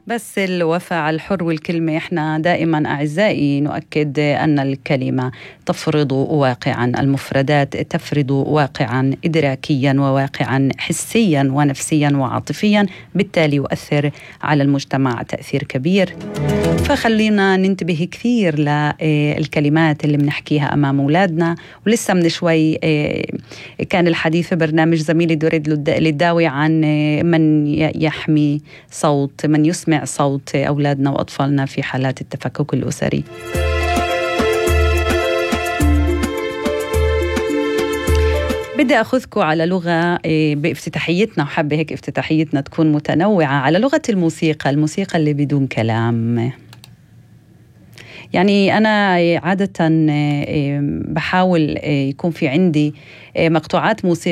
بس الوفاء الحر والكلمة، إحنا دائما أعزائي نؤكد أن الكلمة تفرض واقعا، المفردات تفرض واقعا إدراكيا وواقعا حسيا ونفسيا وعاطفيا، بالتالي يؤثر على المجتمع تأثير كبير. فخلينا ننتبه كثير للكلمات اللي بنحكيها أمام أولادنا. ولسه من شوي كان الحديث في برنامج زميلي دوريد للداوي عن من يحمي صوت، من يسمع صوت أولادنا وأطفالنا في حالات التفكك الأسري. بدي أخذكم على لغة بافتتاحيتنا، وحابة هيك افتتاحيتنا تكون متنوعة، على لغة الموسيقى اللي بدون كلام. يعني أنا عادة بحاول يكون في عندي مقطوعات موسيقى